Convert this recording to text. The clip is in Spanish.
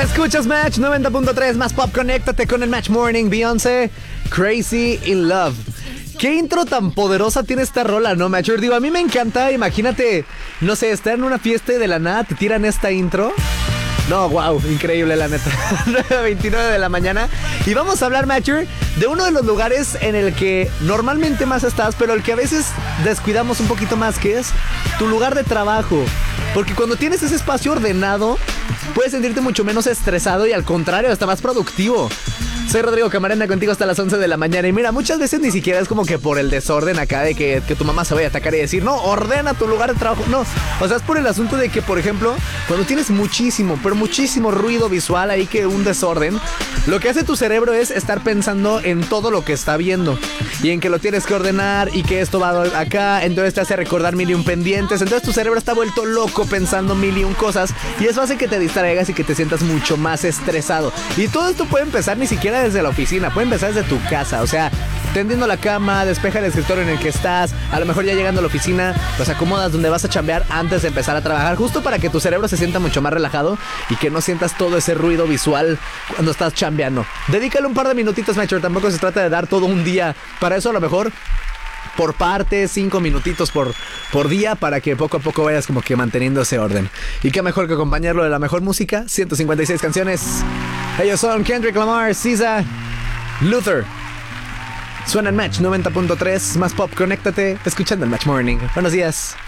Escuchas Match 90.3 más pop, conéctate con el Match Morning. Beyoncé, Crazy in Love. ¿Qué intro tan poderosa tiene esta rola, no, Matcher? Digo, a mí me encanta, imagínate, no sé, estar en una fiesta y de la nada te tiran esta intro. No, wow, increíble la neta. 9:29 de la mañana. Y vamos a hablar, Matcher, de uno de los lugares en el que normalmente más estás, pero el que a veces descuidamos un poquito más, que es tu lugar de trabajo. Porque cuando tienes ese espacio ordenado, puedes sentirte mucho menos estresado y al contrario, hasta más productivo. Soy Rodrigo Camarena, contigo hasta las 11 de la mañana. Y mira, muchas veces ni siquiera es como que por el desorden acá de que tu mamá se vaya a atacar y decir, no, ordena tu lugar de trabajo. No, o sea, es por el asunto de que, por ejemplo, cuando tienes muchísimo, pero muchísimo ruido visual ahí, que un desorden, lo que hace tu cerebro es estar pensando en todo lo que está viendo y en que lo tienes que ordenar y que esto va acá. Entonces te hace recordar mil y un pendientes. Entonces tu cerebro está vuelto loco pensando mil y un cosas y eso hace que te distraigas y que te sientas mucho más estresado. Y todo esto puede empezar ni siquiera desde la oficina, puede empezar desde tu casa. O sea, tendiendo la cama, despeja el escritorio en el que estás. A lo mejor ya llegando a la oficina, pues acomodas donde vas a chambear antes de empezar a trabajar, justo para que tu cerebro se sienta mucho más relajado y que no sientas todo ese ruido visual cuando estás chambeando. Dedícale un par de minutitos, Matcher. Tampoco se trata de dar todo un día. Para eso a lo mejor por partes, 5 minutitos por día, para que poco a poco vayas como que manteniendo ese orden. Y qué mejor que acompañarlo de la mejor música, 156 canciones. Ellos son Kendrick Lamar, SZA, Luther. Suena en Match 90.3, más pop, conéctate, escuchando el Match Morning. Buenos días.